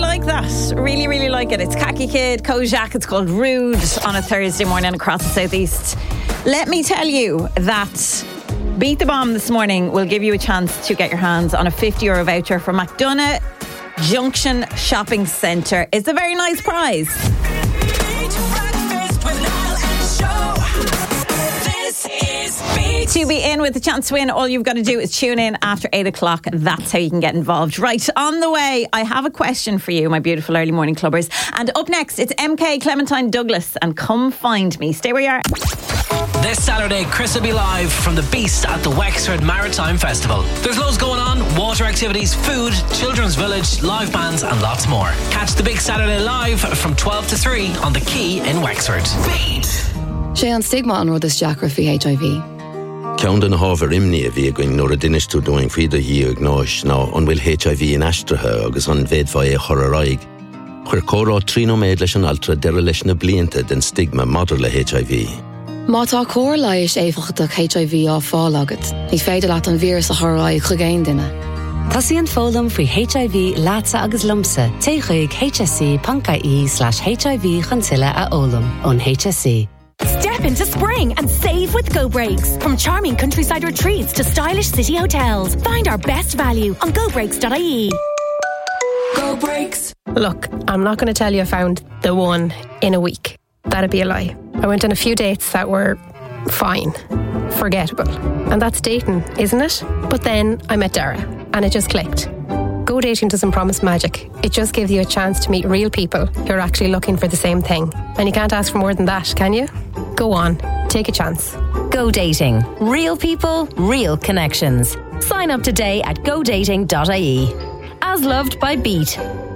like that. Really, really like it. It's Khaki Kid, Kojak. It's called Rude on a Thursday morning across the southeast. Let me tell you that Beat the Bomb this morning will give you a chance to get your hands on a €50 voucher from McDonagh Junction Shopping Centre. It's a very nice prize. To be in with a chance to win, all you've got to do is tune in after 8 o'clock. That's how you can get involved. Right, on the way, I have a question for you, my beautiful early morning clubbers. And up next, it's MK Clementine Douglas and Come Find Me. Stay where you are. This Saturday, Chris will be live from the Beast at the Wexford Maritime Festival. There's loads going on: water activities, food, children's village, live bands and lots more. Catch the Big Saturday live from 12 to 3 on the Quay in Wexford. Beat! Sé an stigma an rud is deacra fi HIV. Ceann den hábhar imní a bhí going nuair a dinistú doing faoide hí ag náis ná an bhfuil HIV in aistrithe agus an bhéadfá é choraráig. Chuir córá trínoméid leis an altra deire leis na blianta den stigma madidir le HIV. Má tá cór leiis éfachach HIV á fáil agat, ní féidir leat an vírus a choraráig chugéin duine. Tá sí an fólam faoi HIV láta agus lumsa téigh hsc.ie/HIV chantilla a ólam on HSC. Step into spring and save with Go Breaks. From charming countryside retreats to stylish city hotels, find our best value on gobreaks.ie. Go Breaks. Look, I'm not going to tell you I found the one in a week. That'd be a lie. I went on a few dates that were fine, forgettable. And that's dating, isn't it? But then I met Dara and it just clicked. Go dating doesn't promise magic. It just gives you a chance to meet real people who are actually looking for the same thing. And you can't ask for more than that, can you? Go on, take a chance. Go Dating. Real people, real connections. Sign up today at godating.ie. As loved by Beat.